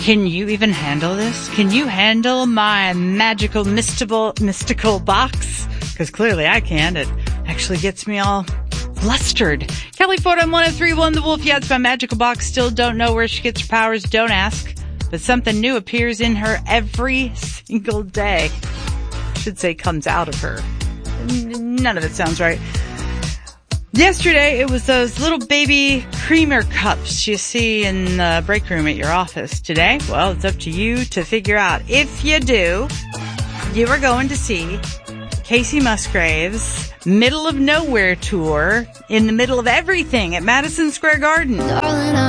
Can you even handle this? Can you handle my magical, mystical box? Because clearly I can. It actually gets me all flustered. Kelly Ford on 103.1 The Wolf. Yeah, it's my magical box. Still don't know where she gets her powers. Don't ask. But something new appears in her every single day. I should say comes out of her. None of it sounds right. Yesterday, it was those little baby creamer cups you see in the break room at your office. Today, well, it's up to you to figure out. If you do, you are going to see Kacey Musgraves' Middle of Nowhere tour in the middle of everything at Madison Square Garden. Darling,